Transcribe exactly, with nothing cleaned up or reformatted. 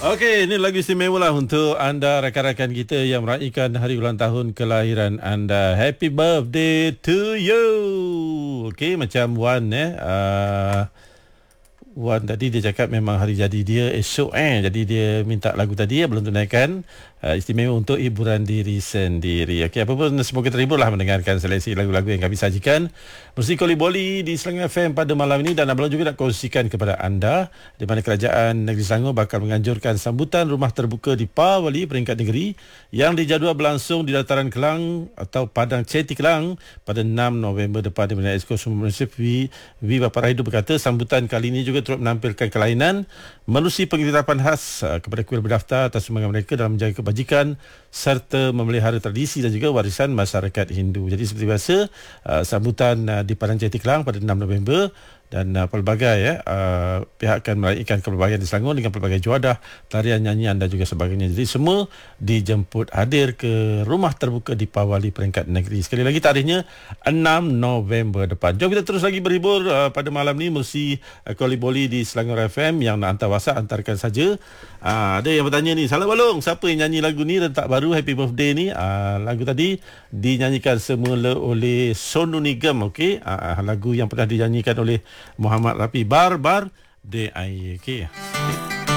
Okey, ini lagu istimewa lah untuk anda rakan-rakan kita yang meraihkan hari ulang tahun kelahiran anda. Happy birthday to you. Okey, macam Wan eh. Uh, Wan tadi dia cakap memang hari jadi dia esok eh. Jadi dia minta lagu tadi ya, belum tunaikan. Uh, istimewa untuk hiburan diri sendiri. Okey, apa pun semoga terhibur lah mendengarkan seleksi lagu-lagu yang kami sajikan. Musik Koli Boli di Selangor F M pada malam ini, dan Abang juga nak kongsikan kepada anda di mana Kerajaan Negeri Selangor bakal menganjurkan sambutan rumah terbuka di Pawali peringkat negeri yang dijadual berlangsung di Dataran Kelang atau Padang Ceti Kelang pada enam November depan, di mana Exco Semua Malaysia V, v Bapa Raidu berkata sambutan kali ini juga turut menampilkan kelainan menerusi pengiktirafan khas uh, kepada kuil berdaftar atas sumbangan mereka dalam menjaga kebajikan serta memelihara tradisi dan juga warisan masyarakat Hindu. Jadi seperti biasa uh, sambutan uh, di Padang Ceti Kelang pada enam November, dan uh, pelbagai ya uh, pihak akan meraihkan kepelbagaian di Selangor dengan pelbagai juadah, tarian, nyanyian dan juga sebagainya. Jadi semua dijemput hadir ke rumah terbuka di Pawali peringkat negeri. Sekali lagi tarikhnya enam November depan. Jom kita terus lagi berhibur uh, pada malam ni. Musik uh, Koli Boli di Selangor F M. Yang nak hantar WhatsApp, hantarkan saja. Uh, ada yang bertanya ni, Salam Balong, siapa yang nyanyi lagu ni, rentak baru Happy Birthday ni? Uh, lagu tadi dinyanyikan semula oleh Sonu Nigam. Okey, uh, lagu yang pernah dinyanyikan oleh Muhammad Rafi, Bar Bar De Ai. Okey.